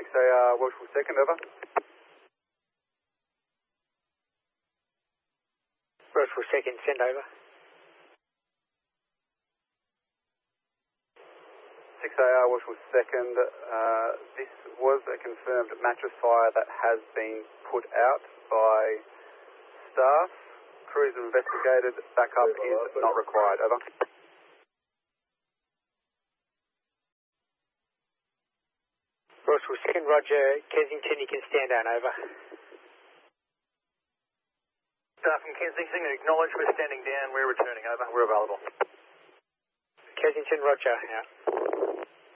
6AR, Welshpool 2nd, over. Welshpool 2nd, send over. 6AR, Welshpool 2nd, this was a confirmed mattress fire that has been put out by staff. Crews have investigated, backup is not required, over. Welshpool 2nd, roger, Kensington, you can stand down, over. Staff from Kensington, acknowledge we're standing down, we're returning, over, we're available. Kensington, roger, out.